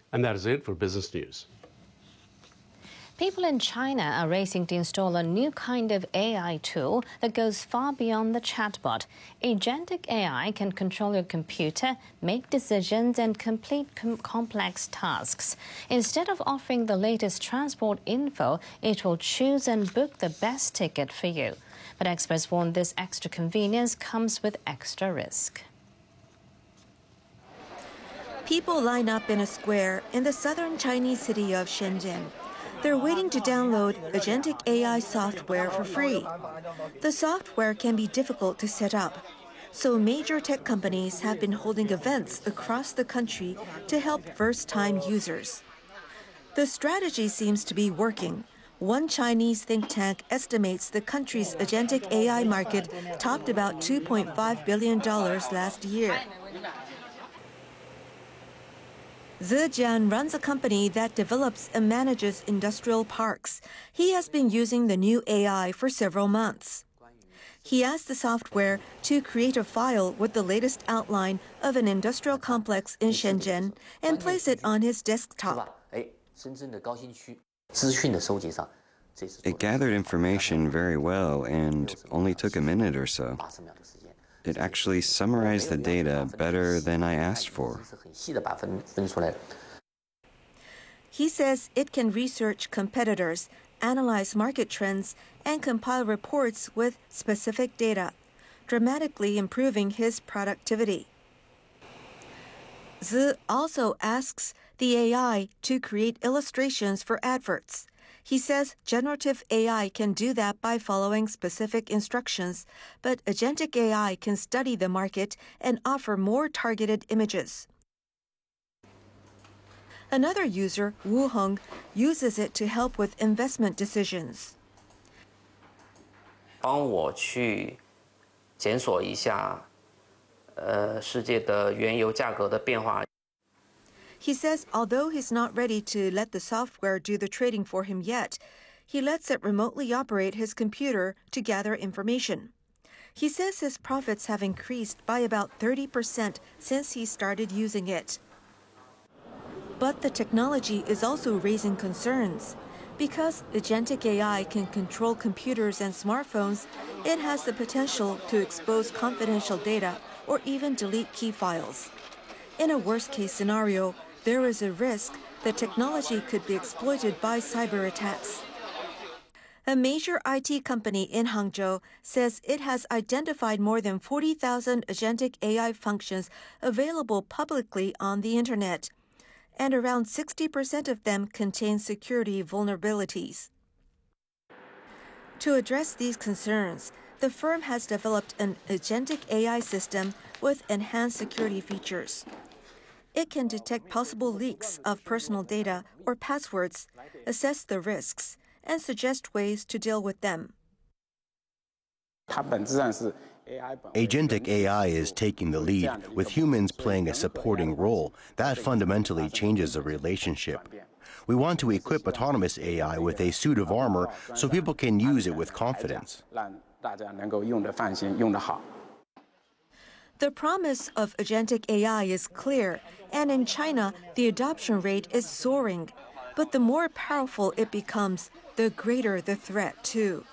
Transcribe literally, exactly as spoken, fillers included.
And that is it for Business News. People in China are racing to install a new kind of A I tool that goes far beyond the chatbot. Agentic A I can control your computer, make decisions, and complete com- complex tasks. Instead of offering the latest transport info, it will choose and book the best ticket for you. But experts warn this extra convenience comes with extra risk. People line up in a square in the southern Chinese city of Shenzhen. They're waiting to download Agentic A I software for free. The software can be difficult to set up, so major tech companies have been holding events across the country to help first-time users. The strategy seems to be working. One Chinese think tank estimates the country's Agentic A I market topped about two point five billion dollars last year. Zijian runs a company that develops and manages industrial parks. He has been using the new A I for several months. He asked the software to create a file with the latest outline of an industrial complex in Shenzhen and place it on his desktop. It gathered information very well and only took a minute or so. It actually summarized the data better than I asked for. He says it can research competitors, analyze market trends, and compile reports with specific data, dramatically improving his productivity. Zi also asks the A I to create illustrations for adverts. He says generative A I can do that by following specific instructions, but Agentic A I can study the market and offer more targeted images. Another user, Wu Heng, uses it to help with investment decisions. 帮我去检索一下呃世界的原油价格的变化。 He says although he's not ready to let the software do the trading for him yet, he lets it remotely operate his computer to gather information. He says his profits have increased by about thirty percent since he started using it. But the technology is also raising concerns. Because Agentic A I can control computers and smartphones, it has the potential to expose confidential data or even delete key files. In a worst-case scenario, there is a risk that technology could be exploited by cyber attacks. A major I T company in Hangzhou says it has identified more than forty thousand Agentic A I functions available publicly on the Internet, and around sixty percent of them contain security vulnerabilities. To address these concerns, the firm has developed an Agentic A I system with enhanced security features. It can detect possible leaks of personal data or passwords, assess the risks, and suggest ways to deal with them. Agentic A I is taking the lead, with humans playing a supporting role. That fundamentally changes the relationship. We want to equip autonomous A I with a suit of armor so people can use it with confidence. The promise of Agentic A I is clear, and in China, the adoption rate is soaring. But the more powerful it becomes, the greater the threat, too.